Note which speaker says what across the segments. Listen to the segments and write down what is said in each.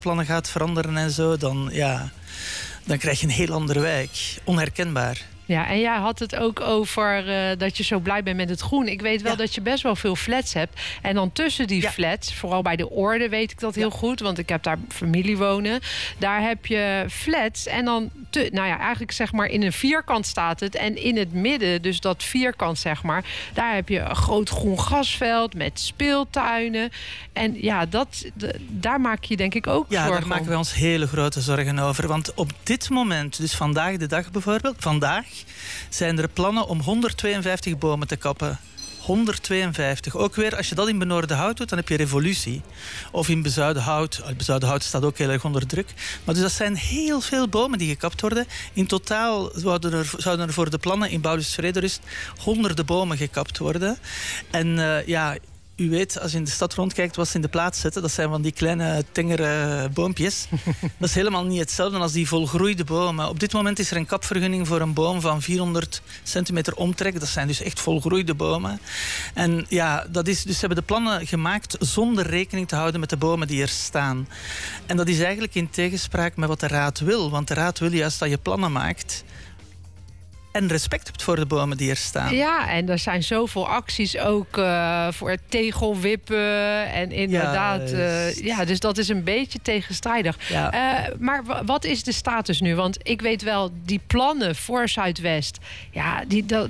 Speaker 1: plannen gaat veranderen en zo, dan krijg je een heel andere wijk. Onherkenbaar.
Speaker 2: Ja, en jij had het ook over dat je zo blij bent met het groen. Ik weet wel dat je best wel veel flats hebt. En dan tussen die flats, vooral bij de Orde weet ik dat heel goed. Want ik heb daar familie wonen. Daar heb je flats. En dan, eigenlijk zeg maar in een vierkant staat het. En in het midden, dus dat vierkant zeg maar. Daar heb je een groot groen grasveld met speeltuinen. En daar maak je denk ik ook zorgen om.
Speaker 1: Ja, daar maken wij ons hele grote zorgen over. Want op dit moment, dus vandaag de dag bijvoorbeeld, zijn er plannen om 152 bomen te kappen. 152. Ook weer, als je dat in Benoordenhout doet, dan heb je revolutie. Of in Bezuidenhout. Bezuidenhout staat ook heel erg onder druk. Maar dus dat zijn heel veel bomen die gekapt worden. In totaal zouden er voor de plannen in Bouwlust Vrederust honderden bomen gekapt worden. En u weet, als je in de stad rondkijkt, wat ze in de plaats zetten, dat zijn van die kleine, tengere boompjes. Dat is helemaal niet hetzelfde als die volgroeide bomen. Op dit moment is er een kapvergunning voor een boom van 400 centimeter omtrek. Dat zijn dus echt volgroeide bomen. En dus ze hebben de plannen gemaakt zonder rekening te houden met de bomen die er staan. En dat is eigenlijk in tegenspraak met wat de Raad wil. Want de Raad wil juist dat je plannen maakt en respect hebt voor de bomen die er staan. Ja,
Speaker 2: en er zijn zoveel acties ook voor het tegelwippen. En inderdaad, dus dat is een beetje tegenstrijdig. Ja. Maar wat is de status nu? Want ik weet wel, die plannen voor Zuidwest. Ja,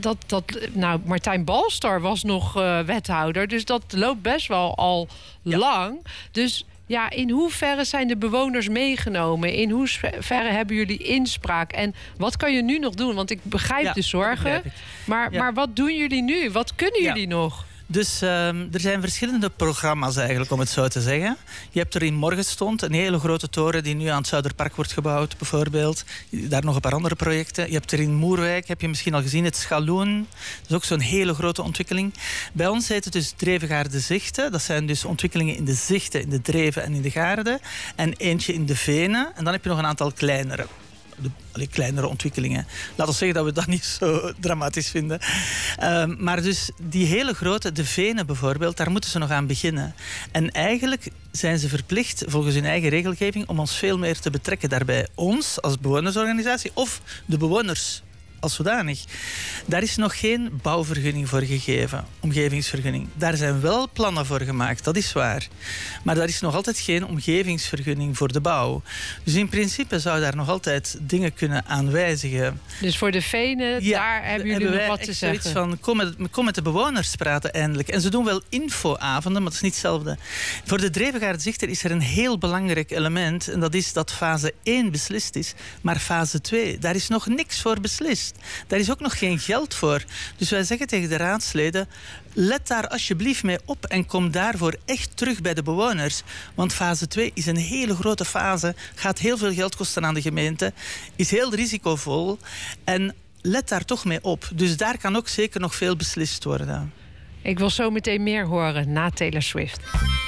Speaker 2: Martijn Balstar was nog wethouder. Dus dat loopt best wel al lang. Dus in hoeverre zijn de bewoners meegenomen? In hoeverre hebben jullie inspraak? En wat kan je nu nog doen? Want ik begrijp de zorgen. Maar wat doen jullie nu? Wat kunnen jullie nog?
Speaker 1: Dus er zijn verschillende programma's eigenlijk, om het zo te zeggen. Je hebt er in Morgenstond een hele grote toren die nu aan het Zuiderpark wordt gebouwd, bijvoorbeeld. Daar nog een paar andere projecten. Je hebt er in Moerwijk, heb je misschien al gezien, het Schaloen. Dat is ook zo'n hele grote ontwikkeling. Bij ons heet het dus Drevengaarde Zichten. Dat zijn dus ontwikkelingen in de zichten, in de dreven en in de gaarden. En eentje in de venen. En dan heb je nog een aantal kleinere ontwikkelingen. Laten we zeggen dat we dat niet zo dramatisch vinden. Maar dus die hele grote, de venen bijvoorbeeld, daar moeten ze nog aan beginnen. En eigenlijk zijn ze verplicht, volgens hun eigen regelgeving, om ons veel meer te betrekken daarbij. Ons als bewonersorganisatie of de bewoners als zodanig. Daar is nog geen bouwvergunning voor gegeven, omgevingsvergunning. Daar zijn wel plannen voor gemaakt, dat is waar. Maar daar is nog altijd geen omgevingsvergunning voor de bouw. Dus in principe zou daar nog altijd dingen kunnen aanwijzigen.
Speaker 2: Dus voor de venen, daar hebben jullie nog wat te zeggen?
Speaker 1: Van, kom met de bewoners praten eindelijk. En ze doen wel infoavonden, maar dat is niet hetzelfde. Voor de Drevengaarde-Zichter is er een heel belangrijk element. En dat is dat fase 1 beslist is. Maar fase 2, daar is nog niks voor beslist. Daar is ook nog geen geld voor. Dus wij zeggen tegen de raadsleden, let daar alsjeblieft mee op en kom daarvoor echt terug bij de bewoners. Want fase 2 is een hele grote fase, gaat heel veel geld kosten aan de gemeente, is heel risicovol en let daar toch mee op. Dus daar kan ook zeker nog veel beslist worden.
Speaker 2: Ik wil zo meteen meer horen na Taylor Swift.